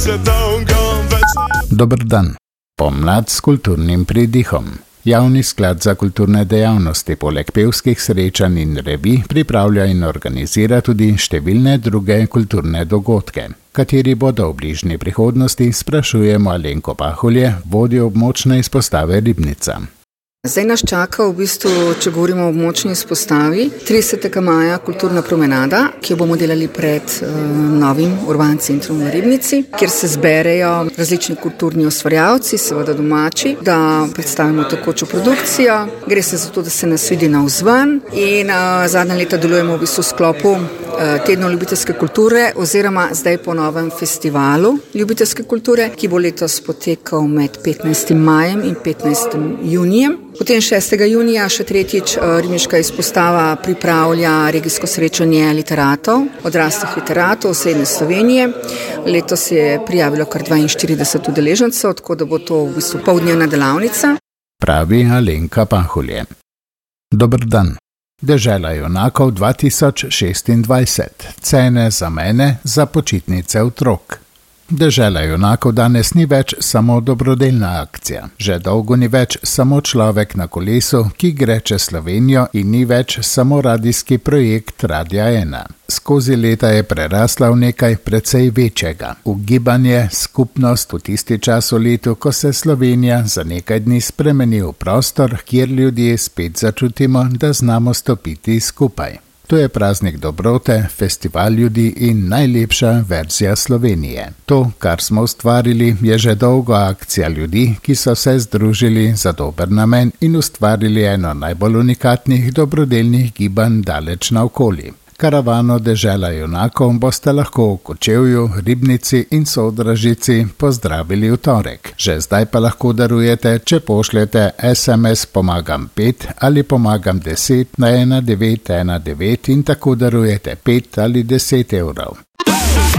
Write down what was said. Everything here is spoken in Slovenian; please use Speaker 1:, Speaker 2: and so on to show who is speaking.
Speaker 1: Dober dan. Pomlad s kulturnim pridihom. Javni sklad za kulturne dejavnosti poleg pevskih srečanj in revij pripravlja in organizira tudi številne druge kulturne dogodke, kateri bodo v bližnji prihodnosti, sprašujemo Alenko Pahulje, vodjo območne izpostave Ribnica.
Speaker 2: Zdaj nas čaka v bistvu, če govorimo o območni izpostavi, 30. maja kulturna promenada, ki jo bomo delali pred novim Urban centrom v Ribnici, kjer se zberejo različni kulturni ustvarjalci, seveda domači, da predstavimo tekočo produkcijo. Gre se za to, da se nas vidi navzven in zadnja leta delujemo v bistvu v sklopu tednov ljubiteljske kulture oziroma zdaj po novem festivalu ljubiteljske kulture, ki bo letos potekal med 15. majem in 15. junijem. Potem 6. junija še tretjič ribniška izpostava pripravlja regijsko srečanje literatov, odraslih literatov Srednje Slovenije. Letos je prijavilo kar 42 udeležencev, tako da bo to v bistvu poldnevna delavnica.
Speaker 1: Pravi Alenka Pahulje. Dober dan. Dežela junakov 2026. Cene za mene za počitnice otrok. Dežela junakov danes ni več samo dobrodelna akcija. Že dolgo ni več samo človek na kolesu, ki gre čez Slovenijo in ni več samo radijski projekt Radia 1. Skozi leta je prerasla v nekaj precej večjega. Ugibanje, skupnost v tisti čas v letu, ko se Slovenija za nekaj dni spremeni v prostor, kjer ljudje spet začutimo, da znamo stopiti skupaj. To je praznik dobrote, festival ljudi in najlepša verzija Slovenije. To, kar smo ustvarili, je že dolgo akcija ljudi, ki so se združili za dober namen in ustvarili eno najbolj unikatnih dobrodelnih gibanj daleč naokoli. Karavano Dežela junakov boste lahko v Kočevju, Ribnici in Sodražici pozdravili v torek. Že zdaj pa lahko darujete, če pošljete SMS Pomagam 5 ali Pomagam 10 na 1919 in tako darujete 5 ali 10 evrov.